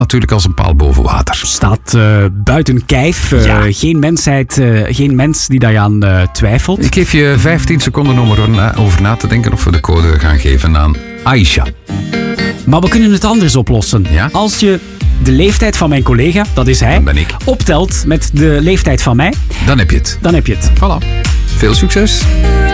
natuurlijk als een paal boven water. Staat buiten kijf. Geen mens die daaraan twijfelt. Ik geef je 15 seconden om erover na te denken of we de code gaan geven aan Aisha. Maar we kunnen het anders oplossen. Ja? Als je de leeftijd van mijn collega, dat is hij, Dan ben ik. optelt met de leeftijd van mij, Dan heb je het. dan heb je het. Voilà. Veel succes.